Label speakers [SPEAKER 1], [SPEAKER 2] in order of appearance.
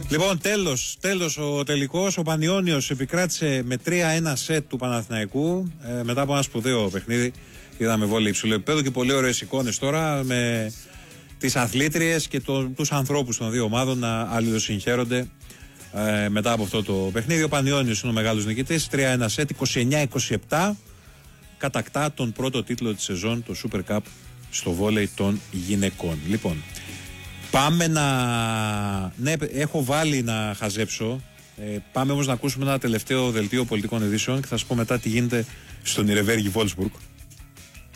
[SPEAKER 1] Λοιπόν, τέλος ο τελικός. Ο Πανιώνιος επικράτησε με 3-1 σετ του Παναθηναϊκού μετά από ένα σπουδαίο παιχνίδι. Είδαμε βόλεϊ υψηλού επίπεδου και πολύ ωραίες εικόνες τώρα με τις αθλήτριες και τους ανθρώπους των δύο ομάδων να αλληλοσυγχαίρονται μετά από αυτό το παιχνίδι. Ο Πανιώνιος είναι ο μεγάλος νικητής. 3-1 σετ, 29-27. Κατακτά τον πρώτο τίτλο της σεζόν, το Super Cup στο βόλεϊ των γυναικών. Λοιπόν, πάμε να... Ναι, έχω βάλει να χαζέψω. Πάμε όμως να ακούσουμε ένα τελευταίο δελτίο πολιτικών ειδήσεων και θα σας πω μετά τι γίνεται στον Ιρεβέργη Βόλσμπουργκ.